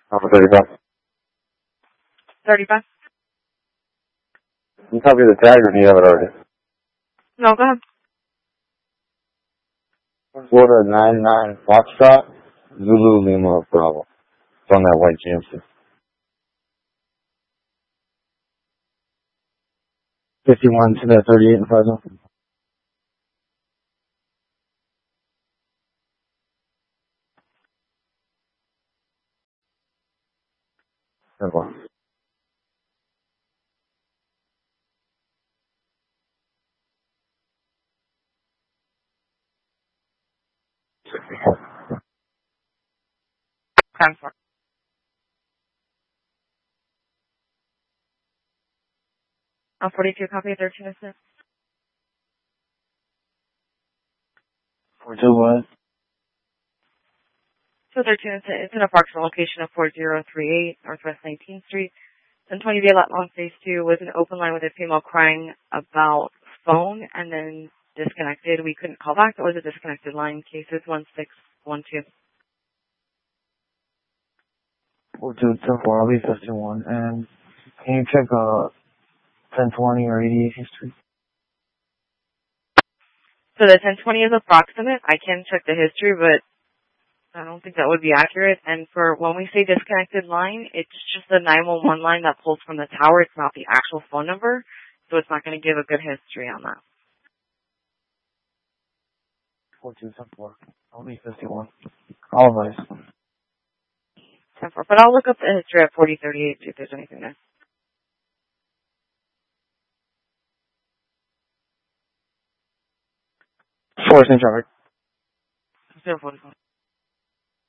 Alpha 35. 35? Can you copy the tag or do you have it already? No, go ahead. Florida 99 Foxtrot, Zulu Lima Bravo. It's on that white GMC. 51 to the 38 in Fresno. Simple. Time for 42 copy 1306. 42 what? So 13, it's an approximate location of 4038 Northwest 19th Street. 1020 Violette Long Phase 2 was an open line with a female crying about phone and then disconnected. We couldn't call back. It was a disconnected line. Cases 1612. 42 I'll be 51. And can you check 1020 or 88 history? So the 1020 is approximate. I can check the history, but I don't think that would be accurate. And for when we say disconnected line, it's just the 911 line that pulls from the tower. It's not the actual phone number, so it's not going to give a good history on that. 42 I'll be 51. All of us. 10-4. But I'll look up the history at 4038, see if there's anything there. 4 in traffic. 044.